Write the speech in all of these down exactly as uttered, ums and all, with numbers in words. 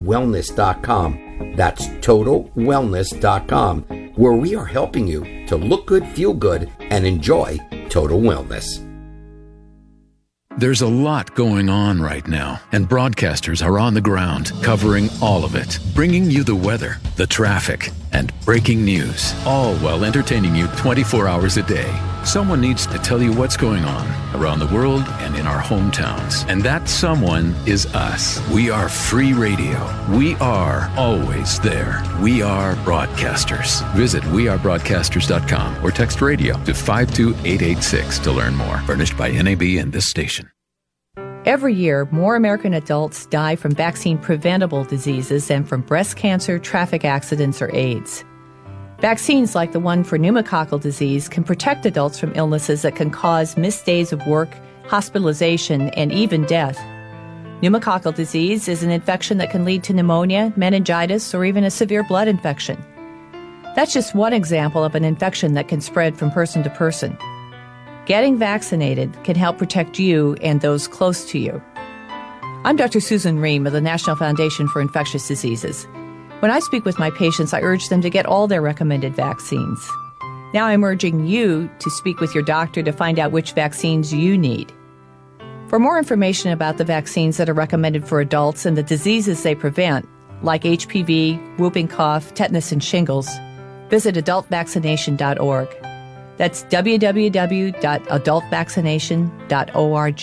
wellness dot com. That's total wellness dot com, where we are helping you to look good, feel good, and enjoy total wellness. There's a lot going on right now, and broadcasters are on the ground covering all of it, bringing you the weather, the traffic, and breaking news, all while entertaining you twenty-four hours a day. Someone needs to tell you what's going on around the world and in our hometowns, and that someone is us. We are free radio. We are always there. We are broadcasters. Visit we are broadcasters dot com or text radio to five two eight eight six to learn more. Furnished by N A B and this station. Every year, more American adults die from vaccine-preventable diseases than from breast cancer, traffic accidents, or AIDS. Vaccines like the one for pneumococcal disease can protect adults from illnesses that can cause missed days of work, hospitalization, and even death. Pneumococcal disease is an infection that can lead to pneumonia, meningitis, or even a severe blood infection. That's just one example of an infection that can spread from person to person. Getting vaccinated can help protect you and those close to you. I'm Doctor Susan Ream of the National Foundation for Infectious Diseases. When I speak with my patients, I urge them to get all their recommended vaccines. Now I'm urging you to speak with your doctor to find out which vaccines you need. For more information about the vaccines that are recommended for adults and the diseases they prevent, like H P V, whooping cough, tetanus, and shingles, visit adult vaccination dot org. That's w w w dot adult vaccination dot org.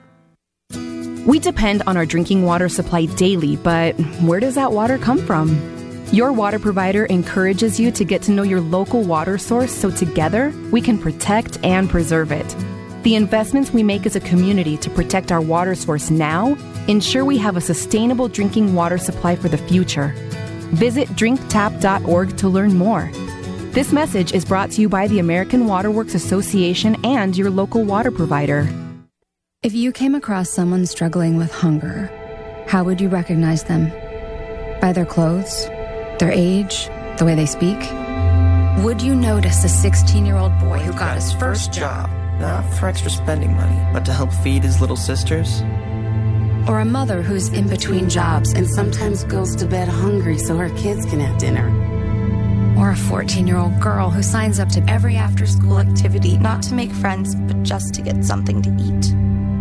We depend on our drinking water supply daily, but where does that water come from? Your water provider encourages you to get to know your local water source so together we can protect and preserve it. The investments we make as a community to protect our water source now ensure we have a sustainable drinking water supply for the future. Visit drink tap dot org to learn more. This message is brought to you by the American Water Works Association and your local water provider. If you came across someone struggling with hunger, how would you recognize them? By their clothes, their age, the way they speak? Would you notice a sixteen-year-old boy who got his first job, not for extra spending money, but to help feed his little sisters? Or a mother who's in between jobs and sometimes goes to bed hungry so her kids can have dinner? Or a fourteen-year-old girl who signs up to every after-school activity, not to make friends, but just to get something to eat?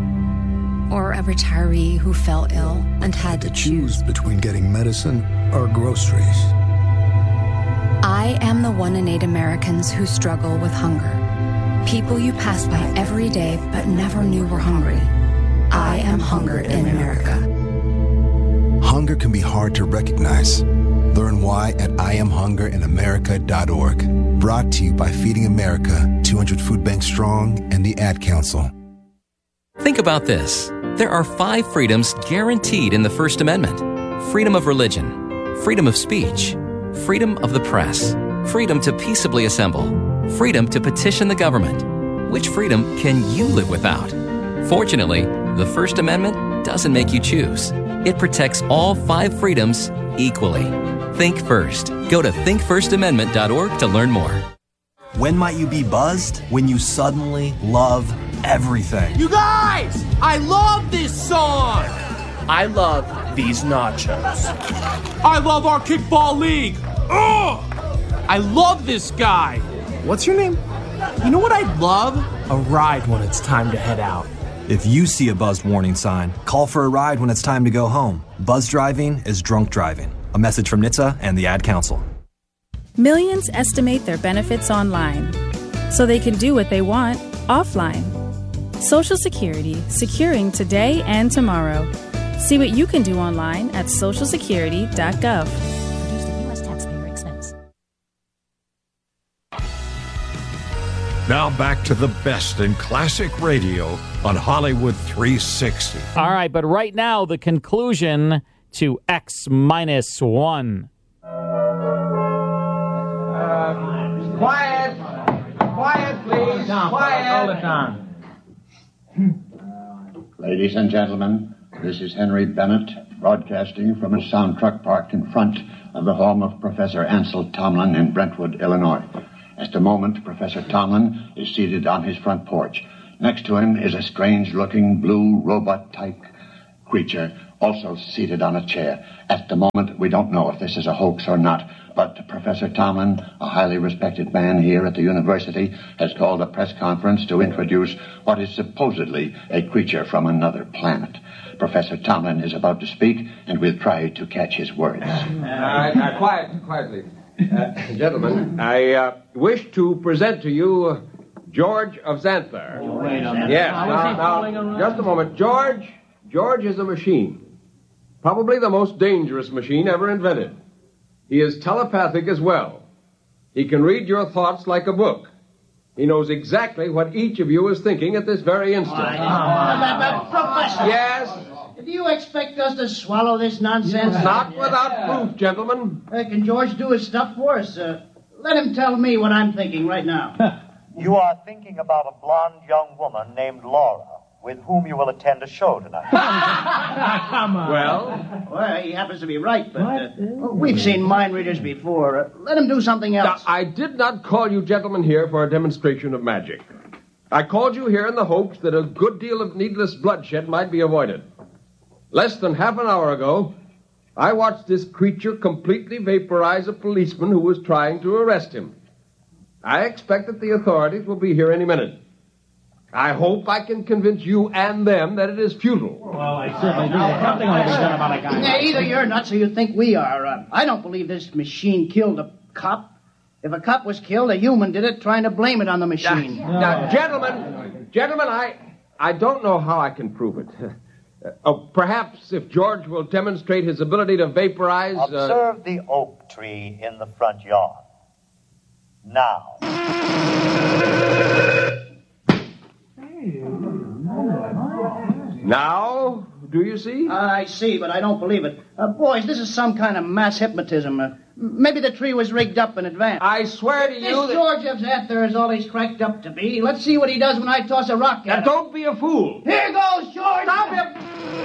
Or a retiree who fell ill and had to choose between getting medicine or groceries. I am the one in eight Americans who struggle with hunger. People you pass by every day but never knew were hungry. I am hunger in America. Hunger can be hard to recognize. Learn why at I am hunger in America dot org. Brought to you by Feeding America, two hundred Food Banks Strong, and the Ad Council. Think about this. There are five freedoms guaranteed in the First Amendment. Freedom of religion, freedom of speech, freedom of the press, freedom to peaceably assemble, freedom to petition the government. Which freedom can you live without? Fortunately, the First Amendment doesn't make you choose. It protects all five freedoms equally. Think first. Go to think first amendment dot org to learn more. When might you be buzzed? When you suddenly love everything. You guys! I love this song! I love these nachos. I love our kickball league. Ugh! I love this guy. What's your name? You know what I'd love? A ride when it's time to head out. If you see a buzzed warning sign, call for a ride when it's time to go home. Buzz driving is drunk driving. A message from N H T S A and the Ad Council. Millions estimate their benefits online, so they can do what they want offline. Social Security, securing today and tomorrow. See what you can do online at social security dot gov. Produced at U S taxpayer expense. Now back to the best in classic radio on Hollywood three sixty. All right, but right now, the conclusion to X minus one. Uh, quiet! Quiet, please! Quiet! Hold it down. Ladies and gentlemen, this is Henry Bennett, broadcasting from a sound truck parked in front of the home of Professor Ansel Tomlin in Brentwood, Illinois. At the moment, Professor Tomlin is seated on his front porch. Next to him is a strange-looking blue robot-type creature, also seated on a chair. At the moment, we don't know if this is a hoax or not, but Professor Tomlin, a highly respected man here at the university, has called a press conference to introduce what is supposedly a creature from another planet. Professor Tomlin is about to speak, and we'll try to catch his words. Uh, uh, quiet, quiet, please. Uh, gentlemen, I uh, wish to present to you uh, George of Xanthar. Oh, wait a minute. Yes, Now, now, was he fooling now, around? just a moment. George, George is a machine. Probably the most dangerous machine ever invented. He is telepathic as well. He can read your thoughts like a book. He knows exactly what each of you is thinking at this very instant. Uh, but, but, Professor. Yes? Do you expect us to swallow this nonsense? Not without proof, gentlemen. Uh, can George do his stuff for us? Uh, let him tell me what I'm thinking right now. You are thinking about a blonde young woman named Laura, with whom you will attend a show tonight. Come on. Well? Well, he happens to be right, but uh, we've seen mind readers before. Uh, let him do something else. Now, I did not call you gentlemen here for a demonstration of magic. I called you here in the hopes that a good deal of needless bloodshed might be avoided. Less than half an hour ago, I watched this creature completely vaporize a policeman who was trying to arrest him. I expect that the authorities will be here any minute. I hope I can convince you and them that it is futile. Well, I certainly do. Something ought to be done about a guy. Yeah, either you're nuts or you think we are. Uh, I don't believe this machine killed a cop. If a cop was killed, a human did it, trying to blame it on the machine. Now, now, gentlemen, gentlemen, I, I don't know how I can prove it. Uh, oh, perhaps if George will demonstrate his ability to vaporize... Uh... Observe the oak tree in the front yard. Now. Now, do you see? Uh, I see, but I don't believe it. Uh, boys, this is some kind of mass hypnotism. Uh, maybe the tree was rigged up in advance. I swear to this you that... George of Xanthar is all he's cracked up to be. Let's see what he does when I toss a rock at now, him. don't be a fool. Here goes George. Stop him.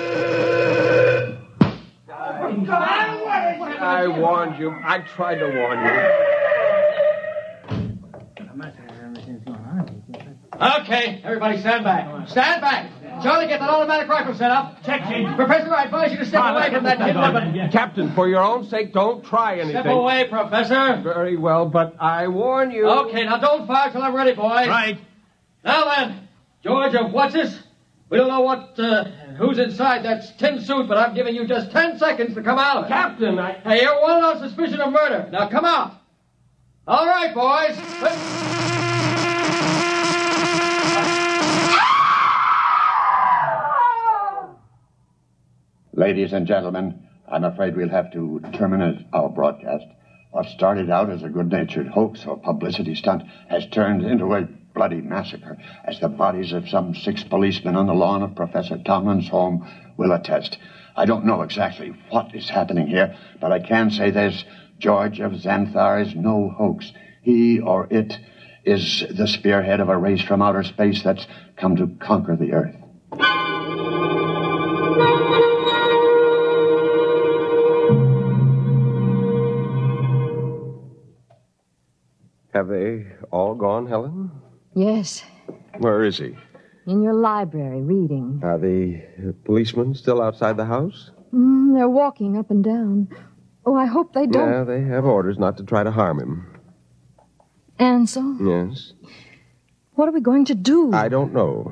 I warned you. I tried to warn you. Okay, everybody stand back. Stand back. Charlie, get that automatic rifle set up. Check, Chief. Professor, I advise you to step away from that kid. Captain, for your own sake, don't try anything. Step away, Professor. Very well, but I warn you. Okay, now don't fire till I'm ready, boys. Right. Now then, George of what's this? We don't know what, uh, who's inside that tin suit, but I'm giving you just ten seconds to come out of it. Captain, I... Hey, you're wanted on suspicion of murder. Now come out. All right, boys. Ladies and gentlemen, I'm afraid we'll have to terminate our broadcast. What started out as a good-natured hoax or publicity stunt has turned into a bloody massacre, as the bodies of some six policemen on the lawn of Professor Tomlin's home will attest. I don't know exactly what is happening here, but I can say this: George of Xanthar is no hoax. He or it is the spearhead of a race from outer space that's come to conquer the Earth. Have they all gone, Helen? Yes, Where is he? in your library, reading. Are the uh, policemen still outside the house? Mm, they're walking up and down. Oh, I hope they don't. Yeah, they have orders not to try to harm him. Ansel, Yes? what are we going to do? I don't know.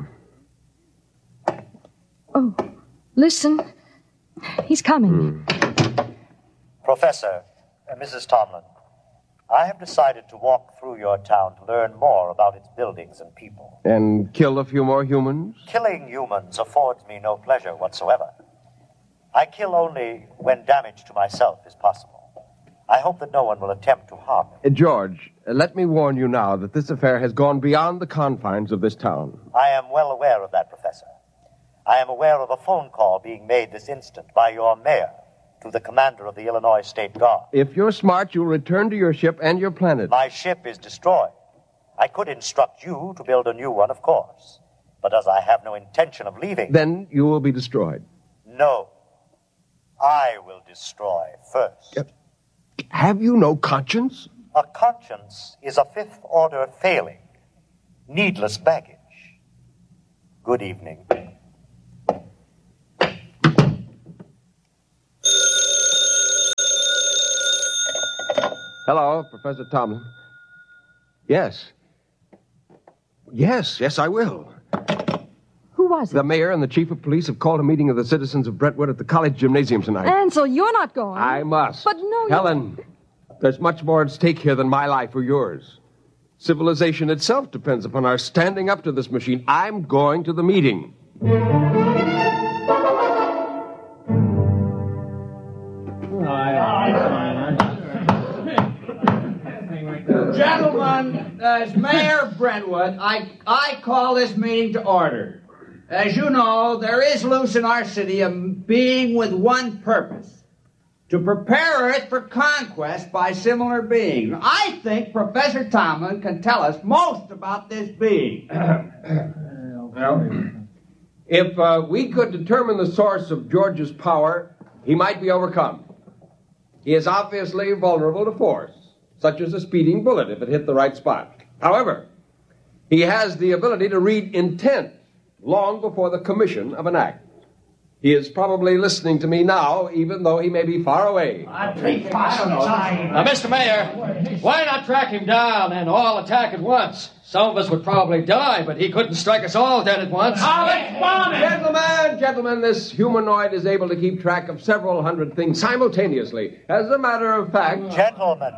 Oh, listen. He's coming. Professor, uh, Missus Tomlin, I have decided to walk through your town to learn more about its buildings and people. And kill a few more humans? Killing humans affords me no pleasure whatsoever. I kill only when damage to myself is possible. I hope that no one will attempt to harm me. Uh, George, uh, let me warn you now that this affair has gone beyond the confines of this town. I am well aware of that, Professor. I am aware of a phone call being made this instant by your mayor to the commander of the Illinois State Guard. If you're smart, you'll return to your ship and your planet. My ship is destroyed. I could instruct you to build a new one, of course. But as I have no intention of leaving... Then you will be destroyed. No. I will destroy first. Uh, have you no conscience? A conscience is a fifth-order failing. Needless baggage. Good evening. Hello, Professor Tomlin. Yes. Yes, yes, I will. Who was it? The mayor and the chief of police have called a meeting of the citizens of Brentwood at the college gymnasium tonight. Ansel, you're not going. I must. But no, Helen, there's much more at stake here than my life or yours. Civilization itself depends upon our standing up to this machine. I'm going to the meeting. Gentlemen, as mayor of Brentwood, I, I call this meeting to order. As you know, there is loose in our city a being with one purpose: to prepare Earth for conquest by similar beings. I think Professor Tomlin can tell us most about this being. Well, if uh, we could determine the source of George's power, he might be overcome. He is obviously vulnerable to force, such as a speeding bullet if it hit the right spot. However, he has the ability to read intent long before the commission of an act. He is probably listening to me now, even though he may be far away. Now, Mister Mayor, why not track him down and all attack at once? Some of us would probably die, but he couldn't strike us all dead at once. Gentlemen, gentlemen, this humanoid is able to keep track of several hundred things simultaneously. As a matter of fact... Gentlemen.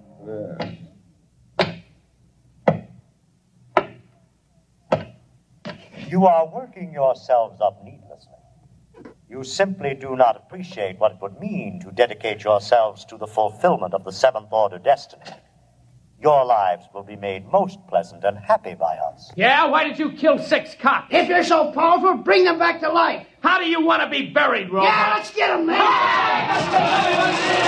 You are working yourselves up needlessly. You simply do not appreciate what it would mean to dedicate yourselves to the fulfillment of the Seventh Order destiny. Your lives will be made most pleasant and happy by us. Yeah, why did you kill six cops? If you're so powerful, bring them back to life. How do you want to be buried, Robot? Yeah, let's get them, man.